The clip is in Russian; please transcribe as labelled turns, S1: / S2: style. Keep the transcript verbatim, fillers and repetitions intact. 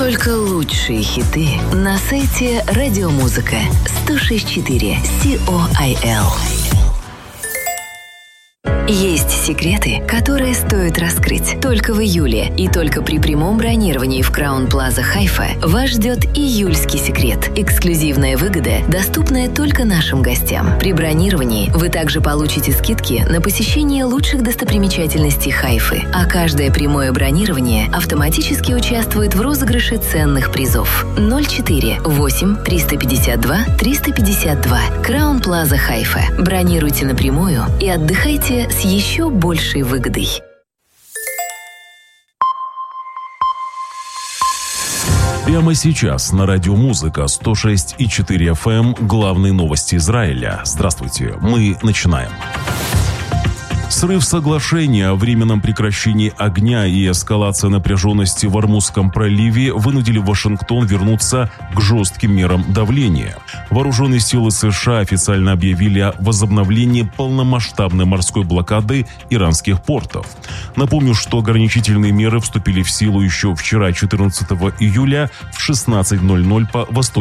S1: Только лучшие хиты на сайте Радиомузыка сто шесть четыре си о ай эл. Есть секреты, которые стоит раскрыть. Только в июле и только при прямом бронировании в Краун Плаза Хайфа вас ждет июльский секрет. Эксклюзивная выгода, доступная только нашим гостям. При бронировании вы также получите скидки на посещение лучших достопримечательностей Хайфы, а каждое прямое бронирование автоматически участвует в розыгрыше ценных призов. ноль четыре восемь триста пятьдесят два триста пятьдесят два. Краун Плаза Хайфа. Бронируйте напрямую и отдыхайте с еще большей выгодой.
S2: Прямо сейчас на Радиомузыка сто шесть и четыре эф эм главные новости Израиля. Здравствуйте, мы начинаем. Срыв соглашения о временном прекращении огня и эскалация напряженности в Ормузском проливе вынудили Вашингтон вернуться к жестким мерам давления. Вооруженные силы США официально объявили о возобновлении полномасштабной морской блокады иранских портов. Напомню, что ограничительные меры вступили в силу еще вчера, четырнадцатого июля, в шестнадцать ноль ноль по восточному